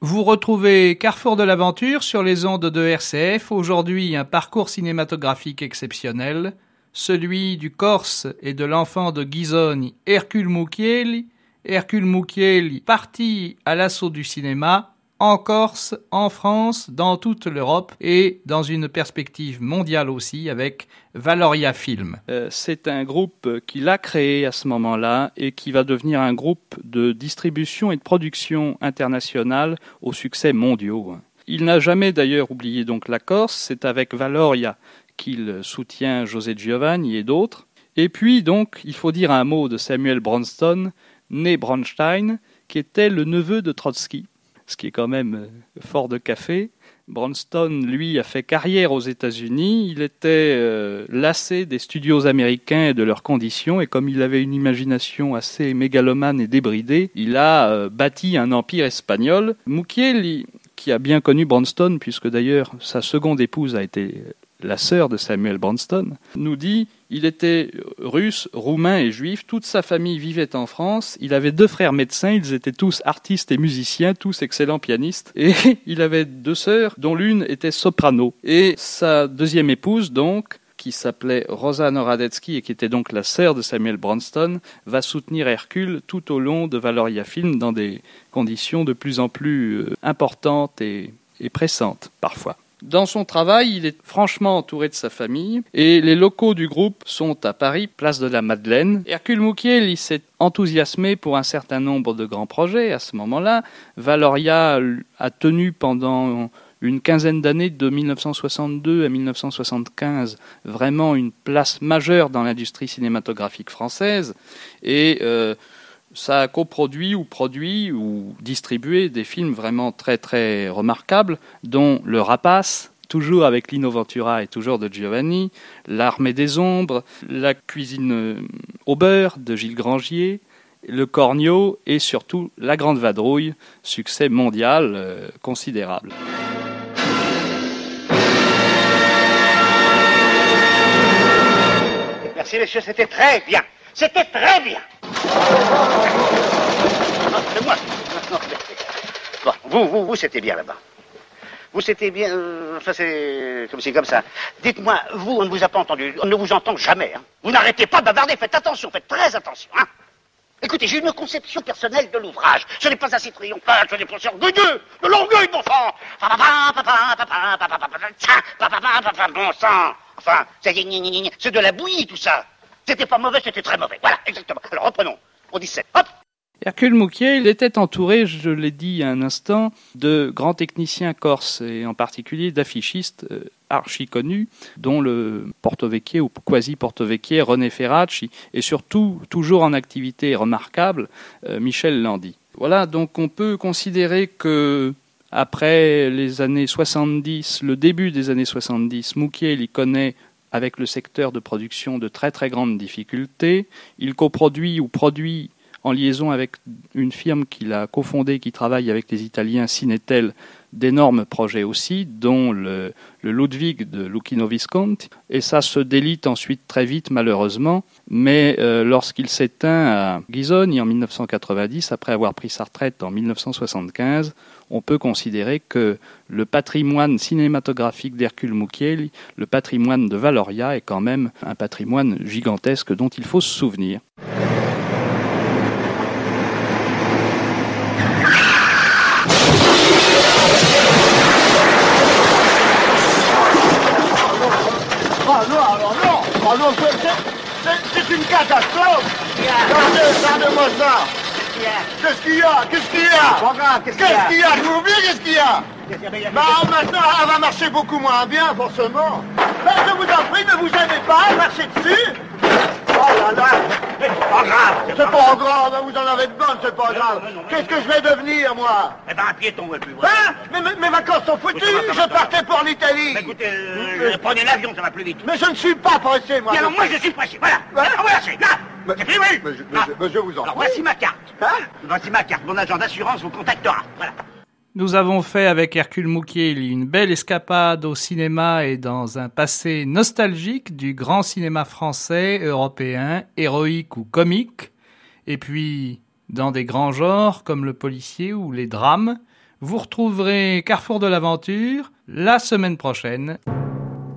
Vous retrouvez Carrefour de l'aventure sur les ondes de RCF. Aujourd'hui, un parcours cinématographique exceptionnel, celui du Corse et de l'enfant de Ghisoni, Hercule Mucchielli. Hercule Mucchielli parti à l'assaut du cinéma, en Corse, en France, dans toute l'Europe et dans une perspective mondiale aussi avec Valoria Film. C'est un groupe qu'il a créé à ce moment-là et qui va devenir un groupe de distribution et de production internationale aux succès mondiaux. Il n'a jamais d'ailleurs oublié donc la Corse, c'est avec Valoria qu'il soutient José Giovanni et d'autres. Et puis donc, il faut dire un mot de Samuel Bronston, né Bronstein, qui était le neveu de Trotsky, ce qui est quand même fort de café. Bronston, lui, a fait carrière aux États-Unis. Il était lassé des studios américains et de leurs conditions, et comme il avait une imagination assez mégalomane et débridée, il a bâti un empire espagnol. Mucchielli, qui a bien connu Bronston, puisque d'ailleurs sa seconde épouse a été la sœur de Samuel Bronston, nous dit il était russe, roumain et juif, toute sa famille vivait en France, il avait 2 frères médecins, ils étaient tous artistes et musiciens, tous excellents pianistes, et il avait 2 sœurs, dont l'une était soprano. Et sa deuxième épouse, donc, qui s'appelait Rosanna Radetsky et qui était donc la sœur de Samuel Bronston, va soutenir Hercule tout au long de Valoria Film dans des conditions de plus en plus importantes et pressantes, parfois. Dans son travail, il est franchement entouré de sa famille et les locaux du groupe sont à Paris, place de la Madeleine. Hercule Mucchielli s'est enthousiasmé pour un certain nombre de grands projets à ce moment-là. Valoria a tenu pendant une quinzaine d'années, de 1962 à 1975, vraiment une place majeure dans l'industrie cinématographique française et ça a coproduit ou produit ou distribué des films vraiment très très remarquables, dont Le Rapace, toujours avec Lino Ventura et toujours de Giovanni, L'Armée des Ombres, La Cuisine au beurre de Gilles Grangier, Le Corneau et surtout La Grande Vadrouille, succès mondial considérable. Merci messieurs, c'était très bien. C'était très bien. Non, c'est moi. Bon, vous, c'était bien là-bas. Vous, c'était bien. Ça, c'est comme ça. Dites-moi, vous, on ne vous a pas entendu. On ne vous entend jamais. Hein. Vous n'arrêtez pas de bavarder. Faites attention, faites très attention. Hein. Écoutez, j'ai une conception personnelle de l'ouvrage. Ce n'est pas assez triomphal, ce n'est pas assez orgueilleux. De l'orgueil, mon sang. Bon sang. Enfin, c'est de la bouillie, tout ça. C'était pas mauvais, c'était très mauvais. Voilà, exactement. Alors, reprenons. On dit 7. Hop. Hercule Mucchielli était entouré, je l'ai dit il y a un instant, de grands techniciens corses, et en particulier d'affichistes archi connus, dont le porto-vecchier ou quasi-porto-vecchier René Ferracci, et surtout, toujours en activité remarquable, Michel Landi. Voilà, donc on peut considérer que après les années 70, le début des années 70, Mucchielli connaît avec le secteur de production de très très grandes difficultés. Il coproduit ou produit en liaison avec une firme qu'il a cofondée qui travaille avec les Italiens Cinetel d'énormes projets aussi, dont le Ludwig de Luchino Visconti. Et ça se délite ensuite très vite malheureusement, mais lorsqu'il s'éteint à Ghisoni en 1990, après avoir pris sa retraite en 1975, on peut considérer que le patrimoine cinématographique d'Hercule Mucchielli, le patrimoine de Valoria, est quand même un patrimoine gigantesque dont il faut se souvenir. Oh non, c'est une catastrophe. Regardez-moi ça. Qu'est-ce qu'il y a? Qu'est-ce qu'il y a? Qu'est-ce qu'il y a? Je vous oublie, qu'est-ce qu'il y a? Bah, maintenant, elle va marcher beaucoup moins bien, forcément. Ben, je vous en prie, ne vous aimez pas, marchez dessus. Oh là là. C'est pas grave. C'est pas grave, vous en avez de bonnes, c'est pas grave. Qu'est-ce que je vais devenir, moi? Eh ben, un piéton, ouais, plus. Hein? Mais mes vacances sont foutues, je partais pour l'Italie. Mais écoutez, prenez l'avion, ça va plus vite. Mais je ne suis pas pressé, moi. Et alors, moi, je suis pressé, voilà. Voilà, c'est là. C'est pris, oui. Mais je vous en alors, prie. voici ma carte. Hein? Voici ma carte. Mon agent d'assurance vous contactera. Voilà. Nous avons fait avec Hercule Mucchielli une belle escapade au cinéma et dans un passé nostalgique du grand cinéma français, européen, héroïque ou comique, et puis dans des grands genres comme le policier ou les drames. Vous retrouverez Carrefour de l'aventure la semaine prochaine.